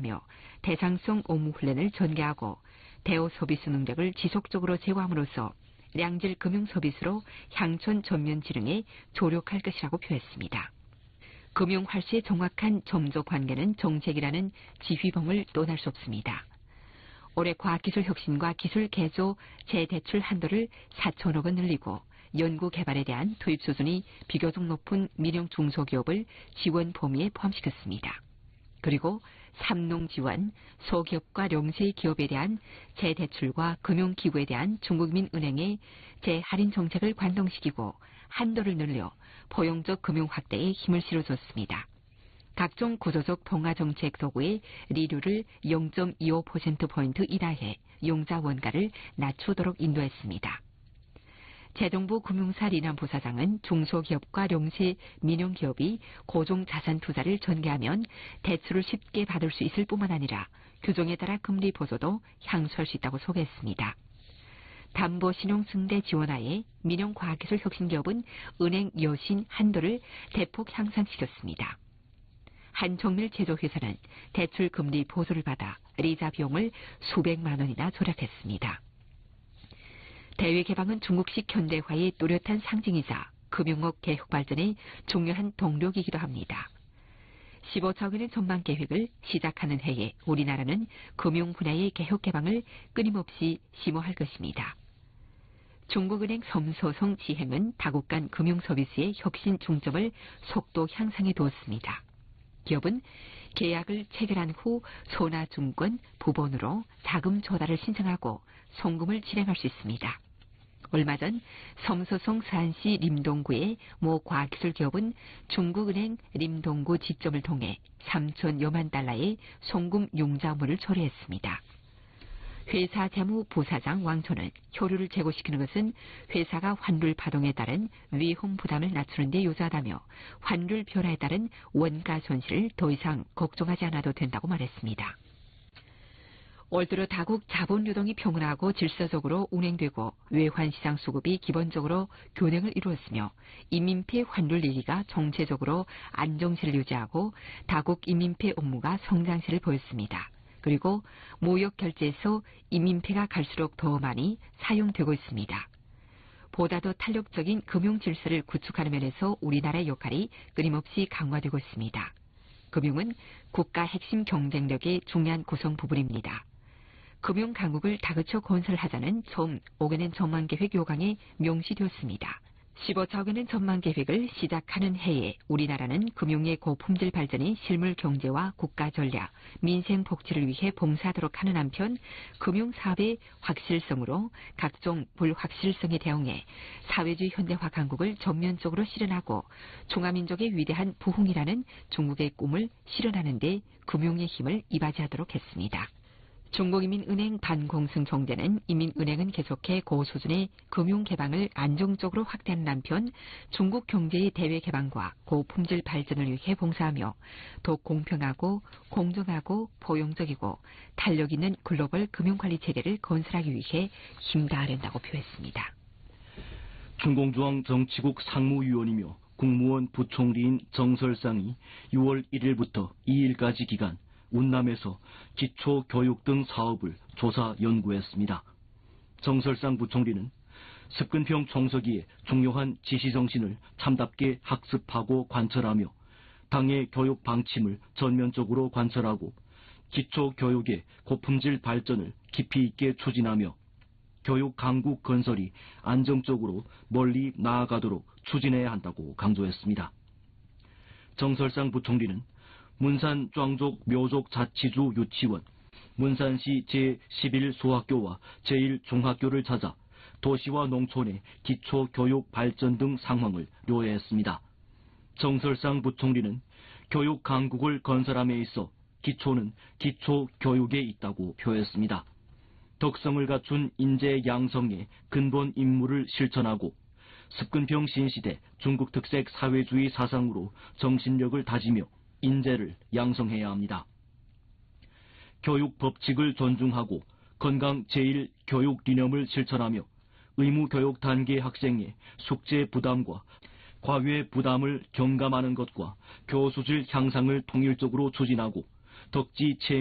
개선하며 대상성 업무 훈련을 전개하고 대우 서비스 능력을 지속적으로 제고함으로써 량질 금융 서비스로 향천 전면 진흥에 조력할 것이라고 표했습니다. 금융 활수의 정확한 점조 관계는 정책이라는 지휘봉을 떠날 수 없습니다. 올해 과학기술 혁신과 기술 개조 재대출 한도를 4천억 원 늘리고 연구 개발에 대한 투입 수준이 비교적 높은 민영 중소기업을 지원 범위에 포함시켰습니다. 그리고 삼농 지원, 소기업과 영세 기업에 대한 재대출과 금융기구에 대한 중국민은행의 재할인 정책을 관동시키고 한도를 늘려 포용적 금융 확대에 힘을 실어줬습니다. 각종 구조적 동화 정책 도구의 리류를 0.25%포인트 인하해 용자 원가를 낮추도록 인도했습니다. 재정부 금융사 리남 부사장은 중소기업과 영세 민영기업이 고종자산 투자를 전개하면 대출을 쉽게 받을 수 있을 뿐만 아니라 규정에 따라 금리 보조도 향수할 수 있다고 소개했습니다. 담보신용승대 지원하에 민영과학기술 혁신기업은 은행 여신 한도를 대폭 향상시켰습니다. 한 정밀 제조회사는 대출 금리 보조를 받아 리자 비용을 수백만 원이나 절약했습니다. 대외 개방은 중국식 현대화의 뚜렷한 상징이자 금융업 개혁 발전의 중요한 동력이기도 합니다. 15차원의 전망 계획을 시작하는 해에 우리나라는 금융 분야의 개혁 개방을 끊임없이 심호할 것입니다. 중국은행 섬소성 시행은 다국 간 금융 서비스의 혁신 중점을 속도 향상해 두었습니다. 기업은 계약을 체결한 후 소나증권 부본으로 자금 조달을 신청하고 송금을 진행할 수 있습니다. 얼마 전 섬소성 서안시 림동구의 모 과학기술 기업은 중국은행 림동구 지점을 통해 3천여만 달러의 송금 융자물을 처리했습니다. 회사 재무 부사장 왕초는 효율을 제고시키는 것은 회사가 환율 파동에 따른 위험 부담을 낮추는 데 유효하다며 환율 변화에 따른 원가 손실을 더 이상 걱정하지 않아도 된다고 말했습니다. 올 들어 다국 자본 유동이 평온하고 질서적으로 운행되고 외환시장 수급이 기본적으로 균형을 이루었으며 인민폐 환율 얘기가 정체적으로 안정세를 유지하고 다국 인민폐 업무가 성장세를 보였습니다. 그리고 무역 결제에서 인민폐가 갈수록 더 많이 사용되고 있습니다. 보다 더 탄력적인 금융 질서를 구축하는 면에서 우리나라의 역할이 끊임없이 강화되고 있습니다. 금융은 국가 핵심 경쟁력의 중요한 구성 부분입니다. 금융 강국을 다그쳐 건설하자는 처음 5개년 전망계획 요강에 명시되었습니다. 15차원의 전망계획을 시작하는 해에 우리나라는 금융의 고품질 발전이 실물 경제와 국가 전략, 민생 복지를 위해 봉사하도록 하는 한편 금융사업의 확실성으로 각종 불확실성에 대응해 사회주의 현대화 강국을 전면적으로 실현하고 중화민족의 위대한 부흥이라는 중국의 꿈을 실현하는 데 금융의 힘을 이바지하도록 했습니다. 중국인민은행 반공승 총재는 인민은행은 계속해 고수준의 금융 개방을 안정적으로 확대하는 한편 중국 경제의 대외 개방과 고품질 발전을 위해 봉사하며 더 공평하고 공정하고 포용적이고 탄력 있는 글로벌 금융관리 체계를 건설하기 위해 힘다해야 된다고 표했습니다. 중공중앙 정치국 상무위원이며 국무원 부총리인 정설상이 6월 1일부터 2일까지 기간 운남에서 기초교육 등 사업을 조사 연구했습니다. 정설상 부총리는 습근평 총서기의 중요한 지시정신을 참답게 학습하고 관철하며 당의 교육 방침을 전면적으로 관철하고 기초교육의 고품질 발전을 깊이 있게 추진하며 교육 강국 건설이 안정적으로 멀리 나아가도록 추진해야 한다고 강조했습니다. 정설상 부총리는 문산 庄족 묘족 자치주 유치원, 문산시 제11 소학교와 제1중학교를 찾아 도시와 농촌의 기초교육 발전 등 상황을 요해했습니다. 정설상 부총리는 교육 강국을 건설함에 있어 기초는 기초교육에 있다고 표했습니다. 덕성을 갖춘 인재 양성의 근본 임무를 실천하고 습근평 신시대 중국 특색 사회주의 사상으로 정신력을 다지며 인재를 양성해야 합니다. 교육 법칙을 존중하고 건강 제1교육 리념을 실천하며 의무교육 단계 학생의 숙제 부담과 과외 부담을 경감하는 것과 교수질 향상을 통일적으로 추진하고 덕지